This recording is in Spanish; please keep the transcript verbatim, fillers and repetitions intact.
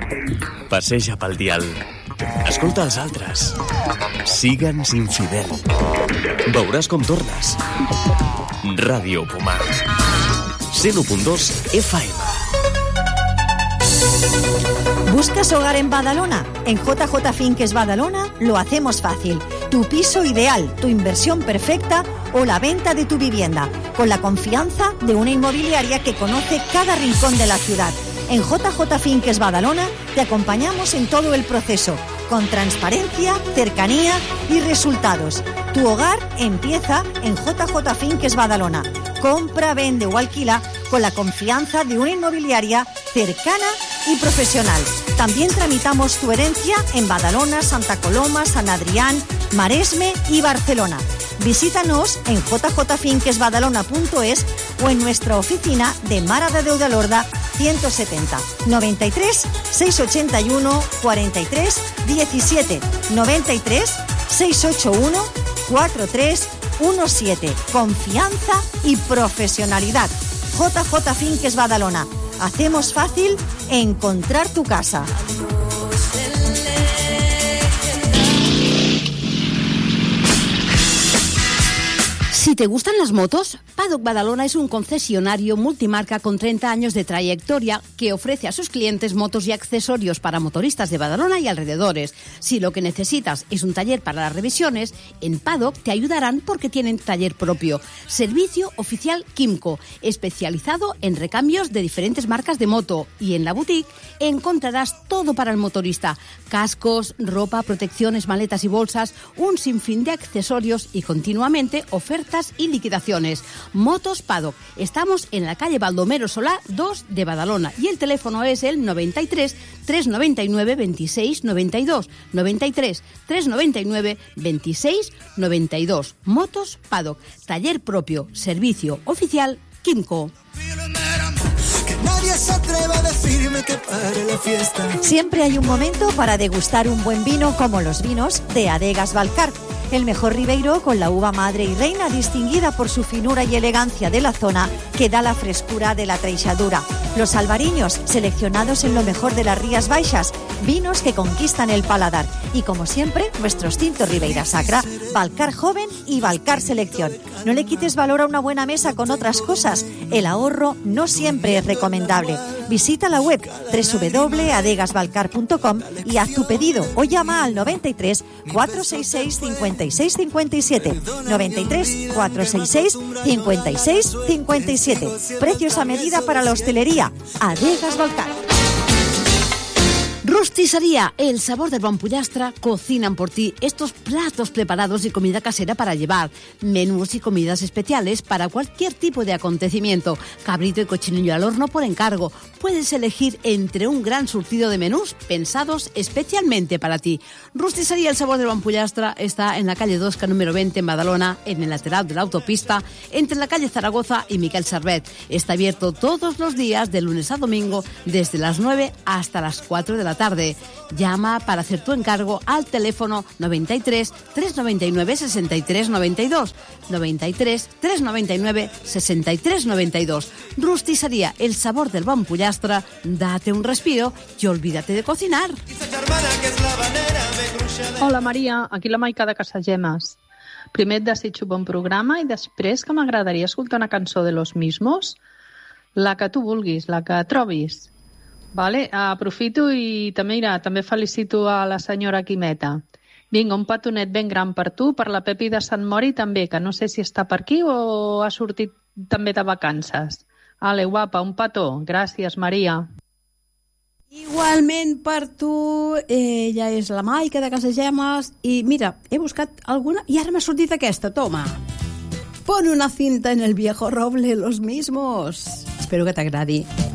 Passeja pel dial. Escolta els altres. Sigue'ns infidel. Veuràs com tornes. Ràdio Pomar. cent u punt dos F M. ¿Buscas hogar en Badalona? En J J Finques Badalona lo hacemos fácil. Tu piso ideal, tu inversión perfecta o la venta de tu vivienda, con la confianza de una inmobiliaria que conoce cada rincón de la ciudad. En J J Finques Badalona te acompañamos en todo el proceso, con transparencia, cercanía y resultados. Tu hogar empieza en J J Finques Badalona. Compra, vende o alquila con la confianza de una inmobiliaria cercana y profesional. También tramitamos tu herencia en Badalona, Santa Coloma, San Adrián, Maresme y Barcelona. Visítanos en j j finques badalona punto es o en nuestra oficina de Mara de Déu de Lorda ciento setenta, noventa y tres, seiscientos ochenta y uno, cuarenta y tres, diecisiete, noventa y tres, seiscientos ochenta y uno, cuarenta y tres, diecisiete. Confianza y profesionalidad. J J Finques Badalona. Hacemos fácil encontrar tu casa. Si te gustan las motos, Paddock Badalona es un concesionario multimarca con treinta años de trayectoria que ofrece a sus clientes motos y accesorios para motoristas de Badalona y alrededores. Si lo que necesitas es un taller para las revisiones, en Paddock te ayudarán porque tienen taller propio. Servicio oficial Quimco, especializado en recambios de diferentes marcas de moto. Y en la boutique encontrarás todo para el motorista: cascos, ropa, protecciones, maletas y bolsas, un sinfín de accesorios y continuamente ofertas y liquidaciones. Motos Paddock. Estamos en la calle Baldomero Solá dos de Badalona y el teléfono es el noventa y tres, trescientos noventa y nueve, veintiséis, noventa y dos, noventa y tres, trescientos noventa y nueve, veintiséis, noventa y dos. Motos Paddock. Taller propio. Servicio oficial Quimco. Siempre hay un momento para degustar un buen vino, como los vinos de Adegas Balcar. El mejor ribeiro con la uva madre y reina, distinguida por su finura y elegancia de la zona, que da la frescura de la treixadura. Los albariños, seleccionados en lo mejor de las Rías Baixas, vinos que conquistan el paladar. Y como siempre, nuestros tintos Ribeira Sacra, Balcar Joven y Balcar Selección. No le quites valor a una buena mesa con otras cosas. El ahorro no siempre es recomendable. Visita la web doble u doble u doble u punto adegas balcar punto com y haz tu pedido o llama al noventa y tres, cuatrocientos sesenta y seis, cincuenta y seis cincuenta y siete. noventa y tres, cuatrocientos sesenta y seis, cincuenta y seis cincuenta y siete. Precios a medida para la hostelería. Adegas Balcar. Rosticería, el sabor del buen pollastre, cocinan por ti estos platos preparados y comida casera para llevar, menús y comidas especiales para cualquier tipo de acontecimiento, cabrito y cochinillo al horno por encargo. Puedes elegir entre un gran surtido de menús pensados especialmente para ti. Rosticería, el sabor del buen pollastre está en la calle Dosca número veinte en Badalona, en el lateral de la autopista, entre la calle Zaragoza y Miquel Servet. Está abierto todos los días de lunes a domingo desde las nueve hasta las cuatro de la tarde. Llama para hacer tu encargo al teléfono noventa y tres, trescientos noventa y nueve, sesenta y tres noventa y dos, noventa y tres, trescientos noventa y nueve, sesenta y tres noventa y dos. Rosticería, el sabor del bon pollastre. Date un respiro y olvídate de cocinar. Hola Maria, aquí la Maica de Casagemas. Primer et desitjo bon programa i després que m'agradaria escoltar una cançó de Los Mismos, la que tu vulguis, la que trobis. Vale, aprofito i també, mira, també felicito a la senyora Quimeta. Vinga, un petonet ben gran per tu, per la Pepi de Sant Mori també, que no sé si està per aquí o ha sortit també de vacances. Ale, guapa, un petó. Gràcies, Maria. Igualment per tu, ella és la Maica de Casagemas i mira, he buscat alguna i ara m'ha sortit aquesta, toma. Pon una cinta en el viejo roble, Los Mismos. Espero que t'agradi.